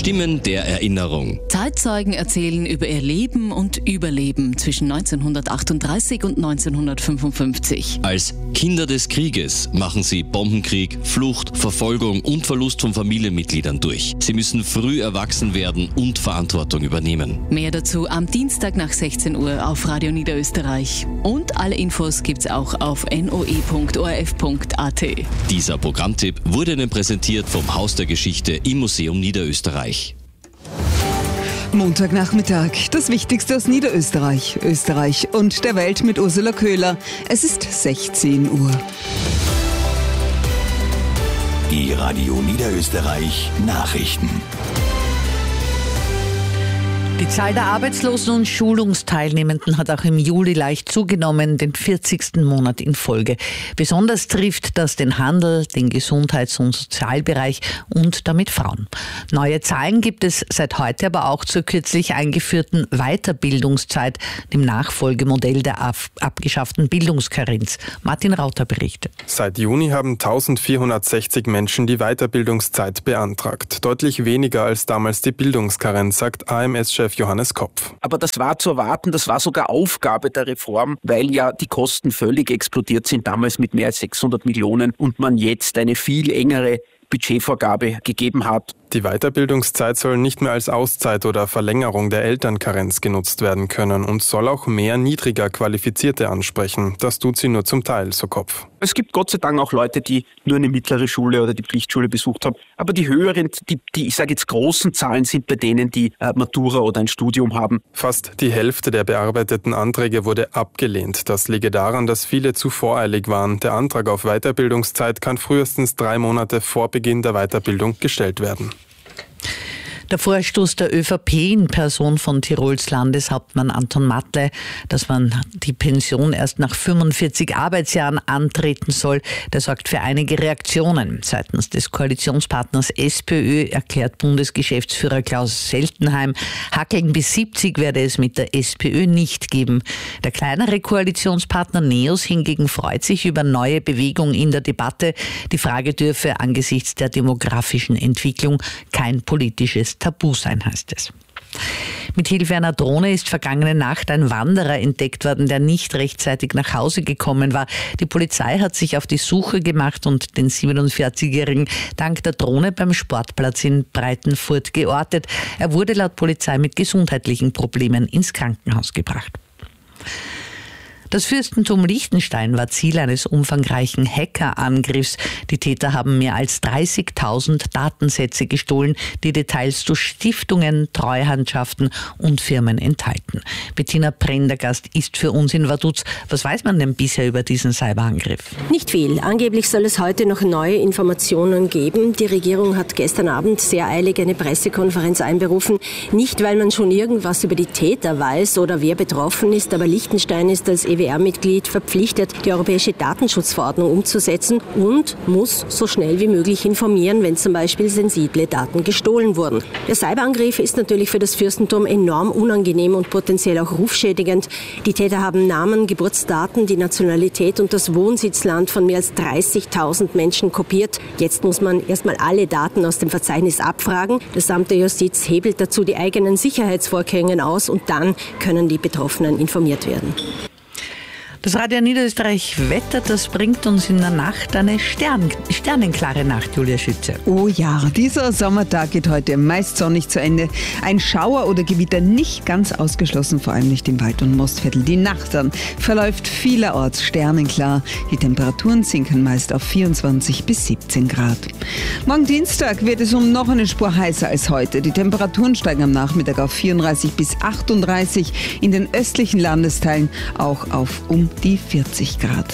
Stimmen der Erinnerung. Zeitzeugen erzählen über ihr Leben und Überleben zwischen 1938 und 1955. Als Kinder des Krieges machen sie Bombenkrieg, Flucht, Verfolgung und Verlust von Familienmitgliedern durch. Sie müssen früh erwachsen werden und Verantwortung übernehmen. Mehr dazu am Dienstag nach 16 Uhr auf Radio Niederösterreich. Und alle Infos gibt's auch auf noe.orf.at. Dieser Programmtipp wurde Ihnen präsentiert vom Haus der Geschichte im Museum Niederösterreich. Montagnachmittag, das Wichtigste aus Niederösterreich, Österreich und der Welt mit Ursula Köhler. Es ist 16 Uhr. Die Radio Niederösterreich Nachrichten. Die Zahl der Arbeitslosen und Schulungsteilnehmenden hat auch im Juli leicht zugenommen, den 40. Monat in Folge. Besonders trifft das den Handel, den Gesundheits- und Sozialbereich und damit Frauen. Neue Zahlen gibt es seit heute aber auch zur kürzlich eingeführten Weiterbildungszeit, dem Nachfolgemodell der abgeschafften Bildungskarenz. Martin Rauter berichtet. Seit Juni haben 1460 Menschen die Weiterbildungszeit beantragt. Deutlich weniger als damals die Bildungskarenz, sagt AMS-Chef Johannes Kopf. Aber das war zu erwarten, das war sogar Aufgabe der Reform, weil ja die Kosten völlig explodiert sind, damals mit mehr als 600 Millionen und man jetzt eine viel engere Budgetvorgabe gegeben hat. Die Weiterbildungszeit soll nicht mehr als Auszeit oder Verlängerung der Elternkarenz genutzt werden können und soll auch mehr niedriger Qualifizierte ansprechen. Das tut sie nur zum Teil, so Kopf. Es gibt Gott sei Dank auch Leute, die nur eine mittlere Schule oder die Pflichtschule besucht haben. Aber die höheren, die ich sage jetzt großen Zahlen sind bei denen, die Matura oder ein Studium haben. Fast die Hälfte der bearbeiteten Anträge wurde abgelehnt. Das liege daran, dass viele zu voreilig waren. Der Antrag auf Weiterbildungszeit kann frühestens 3 Monate vor Beginn der Weiterbildung gestellt werden. Der Vorstoß der ÖVP in Person von Tirols Landeshauptmann Anton Matle, dass man die Pension erst nach 45 Arbeitsjahren antreten soll, der sorgt für einige Reaktionen. Seitens des Koalitionspartners SPÖ erklärt Bundesgeschäftsführer Klaus Seltenheim, Hackeln bis 70 werde es mit der SPÖ nicht geben. Der kleinere Koalitionspartner NEOS hingegen freut sich über neue Bewegung in der Debatte. Die Frage dürfe angesichts der demografischen Entwicklung kein politisches Tabu sein, heißt es. Mit Hilfe einer Drohne ist vergangene Nacht ein Wanderer entdeckt worden, der nicht rechtzeitig nach Hause gekommen war. Die Polizei hat sich auf die Suche gemacht und den 47-Jährigen dank der Drohne beim Sportplatz in Breitenfurt geortet. Er wurde laut Polizei mit gesundheitlichen Problemen ins Krankenhaus gebracht. Das Fürstentum Liechtenstein war Ziel eines umfangreichen Hackerangriffs. Die Täter haben mehr als 30.000 Datensätze gestohlen, die Details zu Stiftungen, Treuhandschaften und Firmen enthalten. Bettina Prendergast ist für uns in Vaduz. Was weiß man denn bisher über diesen Cyberangriff? Nicht viel. Angeblich soll es heute noch neue Informationen geben. Die Regierung hat gestern Abend sehr eilig eine Pressekonferenz einberufen. Nicht, weil man schon irgendwas über die Täter weiß oder wer betroffen ist, aber Liechtenstein ist als EWR-Mitglied verpflichtet, die europäische Datenschutzverordnung umzusetzen und muss so schnell wie möglich informieren, wenn zum Beispiel sensible Daten gestohlen wurden. Der Cyberangriff ist natürlich für das Fürstentum enorm unangenehm und potenziell auch rufschädigend. Die Täter haben Namen, Geburtsdaten, die Nationalität und das Wohnsitzland von mehr als 30.000 Menschen kopiert. Jetzt muss man erstmal alle Daten aus dem Verzeichnis abfragen. Das Amt der Justiz hebelt dazu die eigenen Sicherheitsvorkehrungen aus und dann können die Betroffenen informiert werden. Das Radio Niederösterreich Wetter, das bringt uns in der Nacht eine sternenklare Nacht, Julia Schütze. Oh ja, dieser Sommertag geht heute meist sonnig zu Ende. Ein Schauer oder Gewitter nicht ganz ausgeschlossen, vor allem nicht im Wald- und Mostviertel. Die Nacht dann verläuft vielerorts sternenklar. Die Temperaturen sinken meist auf 24 bis 17 Grad. Morgen Dienstag wird es noch eine Spur heißer als heute. Die Temperaturen steigen am Nachmittag auf 34 bis 38, in den östlichen Landesteilen auch auf die 40 Grad.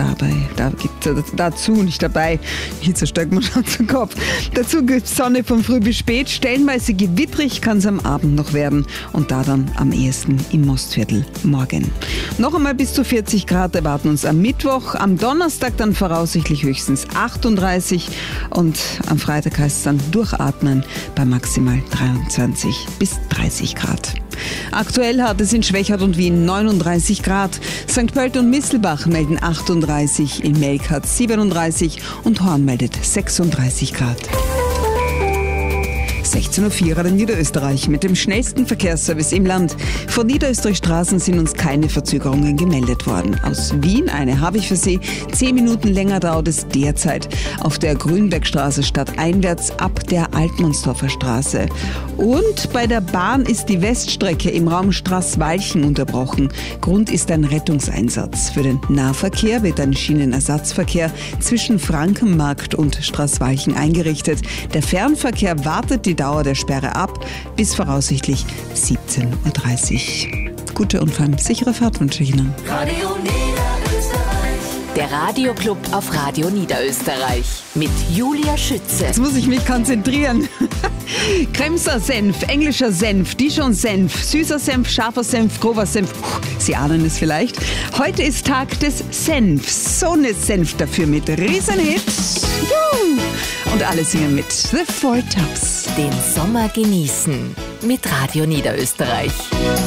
Da gibt es dazu nicht dabei. Hitze steigt mir schon zum Kopf. Dazu gibt es Sonne von früh bis spät. Stellenweise gewittrig kann es am Abend noch werden und da dann am ehesten im Mostviertel morgen. Noch einmal bis zu 40 Grad erwarten uns am Mittwoch. Am Donnerstag dann voraussichtlich höchstens 38 und am Freitag heißt es dann durchatmen bei maximal 23 bis 30 Grad. Aktuell hat es in Schwechat und Wien 39 Grad. St. Pölten und Misselbach melden 38, in Melk hat 37 und Horn meldet 36 Grad. 16 13.04 Uhr Radio Niederösterreich mit dem schnellsten Verkehrsservice im Land. Von Niederösterreich-Straßen sind uns keine Verzögerungen gemeldet worden. Aus Wien eine habe ich für Sie. 10 Minuten länger dauert es derzeit auf der Grünbergstraße stadteinwärts ab der Altmonsdorfer Straße. Und bei der Bahn ist die Weststrecke im Raum Straßwalchen unterbrochen. Grund ist ein Rettungseinsatz. Für den Nahverkehr wird ein Schienenersatzverkehr zwischen Frankenmarkt und Straßwalchen eingerichtet. Der Fernverkehr wartet die Dauer der Sperre ab bis voraussichtlich 17.30 Uhr. Gute und vor allem sichere Fahrt wünsche ich Ihnen. Radio Niederösterreich. Der Radioclub auf Radio Niederösterreich mit Julia Schütze. Jetzt muss ich mich konzentrieren. Kremser Senf, englischer Senf, Dijon-Senf, süßer Senf, scharfer Senf, grober Senf. Sie ahnen es vielleicht. Heute ist Tag des Senfs. So eine Senf dafür mit Riesenhits. Und alle singen mit The Four Tops. Den Sommer genießen mit Radio Niederösterreich.